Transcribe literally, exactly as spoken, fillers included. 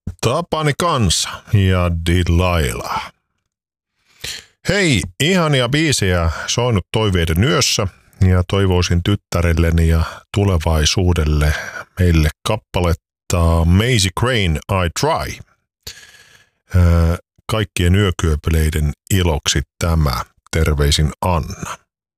Tapani kansa ja Delilah. Hei, ihania biisejä soinut toiveiden yössä ja toivoisin tyttärelleni ja tulevaisuudelle meille kappaletta Macy Crane I Try. Kaikkien yökyöpeleiden iloksi tämä. Terveisin Anna.